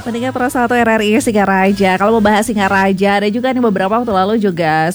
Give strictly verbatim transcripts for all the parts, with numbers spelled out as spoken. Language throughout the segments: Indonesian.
Pendengar Pro satu R R I Singaraja. Kalau mau bahas Singaraja, ada juga nih beberapa waktu lalu juga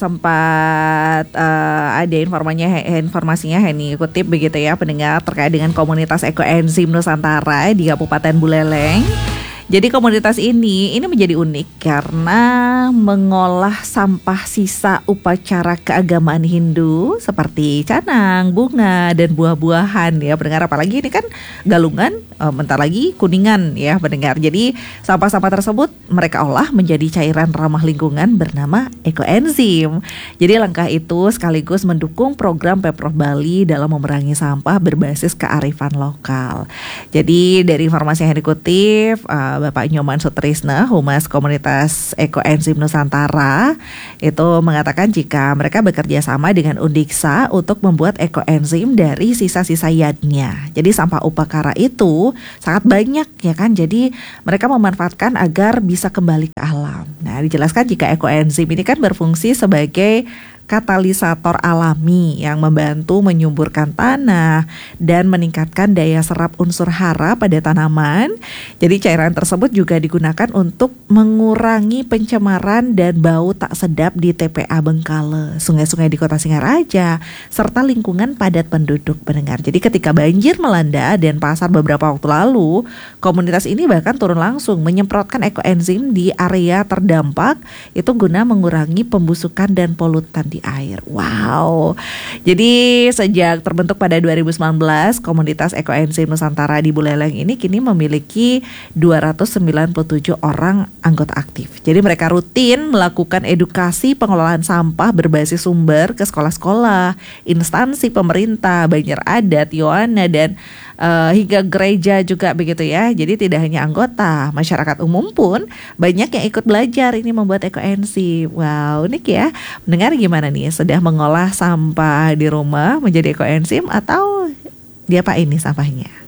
sempat uh, ada informasinya, informasinya Heni kutip begitu ya pendengar terkait dengan komunitas ekoenzim Nusantara di Kabupaten Buleleng. Jadi komunitas ini ini menjadi unik karena mengolah sampah sisa upacara keagamaan Hindu seperti canang, bunga dan buah-buahan ya pendengar, apalagi ini kan Galungan, e, bentar lagi Kuningan ya pendengar. Jadi sampah-sampah tersebut mereka olah menjadi cairan ramah lingkungan bernama ekoenzim. Jadi langkah itu sekaligus mendukung program Pemprov Bali dalam memerangi sampah berbasis kearifan lokal. Jadi dari informasi yang dikutip, e, Bapak Nyoman Sutrisna, Humas Komunitas Ekoenzim Nusantara, itu mengatakan jika mereka bekerja sama dengan Undiksa untuk membuat ekoenzim dari sisa-sisa yadnya. Jadi sampah upakara itu sangat banyak ya kan, jadi mereka memanfaatkan agar bisa kembali ke alam. Nah, dijelaskan jika ekoenzim ini kan berfungsi sebagai katalisator alami yang membantu menyuburkan tanah dan meningkatkan daya serap unsur hara pada tanaman. Jadi cairan tersebut juga digunakan untuk mengurangi pencemaran dan bau tak sedap di T P A Bengkale, sungai-sungai di Kota Singaraja, serta lingkungan padat penduduk pendengar. Jadi ketika banjir melanda dan pasar beberapa waktu lalu, komunitas ini bahkan turun langsung menyemprotkan ekoenzim di area terdampak itu guna mengurangi pembusukan dan polutan di air. Wow. Jadi sejak terbentuk pada dua ribu sembilan belas, komunitas ekoenzim Nusantara di Buleleng ini kini memiliki dua ratus sembilan puluh tujuh orang anggota aktif. Jadi mereka rutin melakukan edukasi pengelolaan sampah berbasis sumber ke sekolah-sekolah, instansi pemerintah, banjar adat, Yohana dan Uh, hingga gereja juga begitu ya. Jadi tidak hanya anggota, masyarakat umum pun banyak yang ikut belajar ini membuat ekoenzim. Wow, unik ya. Mendengar gimana nih? Sudah mengolah sampah di rumah menjadi ekoenzim atau diapain nih sampahnya?